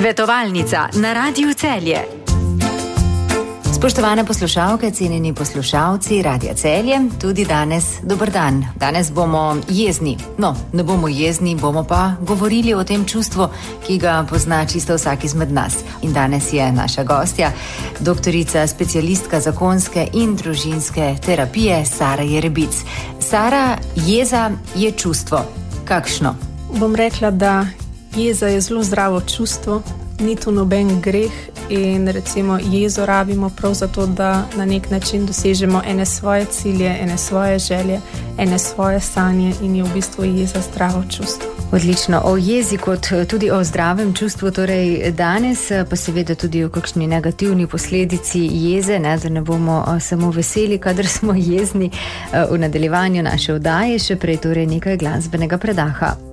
Svetovalnica na Radiu Celje. Spoštovane poslušalke, cenjeni poslušalci Radia Celje, tudi danes dober dan. Danes bomo jezni. No, ne bomo jezni, bomo pa govorili o tem čustvu, ki ga pozna čisto vsak izmed nas. In danes je naša gostja, doktorica, specialistka zakonske in družinske terapije Sara Jerebic. Sara, jeza je čustvo. Kakšno? Bom rekla, da jeza je zelo zdravo čustvo, ni to noben greh in recimo jezo rabimo prav zato, da na nek način dosežemo ene svoje cilje, ene svoje želje, ene svoje sanje in je v bistvu jeza zdravo čustvo. Odlično. O jezi kot tudi o zdravem čustvu, torej danes pa seveda tudi o kakšni negativni posledici jeze, ne, da ne bomo samo veseli, kadar smo jezni v nadaljevanju naše oddaje, še prej torej nekaj glasbenega predaha.